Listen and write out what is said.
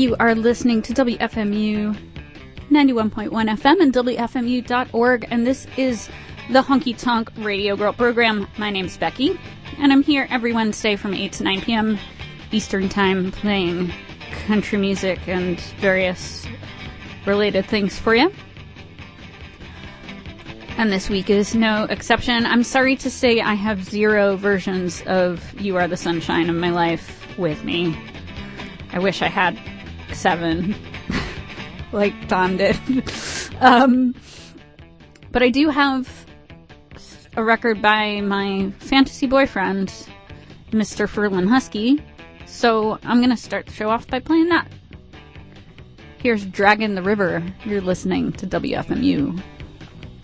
You are listening to WFMU 91.1 FM and WFMU.org, and this is the Honky Tonk Radio Girl program. My name's Becky, and I'm here every Wednesday from 8 to 9 p.m. Eastern Time playing country music and various related things for you. And this week is no exception. I'm sorry to say I have 0 versions of You Are the Sunshine of My Life with me. I wish I had 7, like Don did. But I do have a record by my fantasy boyfriend, Mr. Ferlin Husky, so I'm going to start the show off by playing that. Here's Draggin' the River. You're listening to WFMU.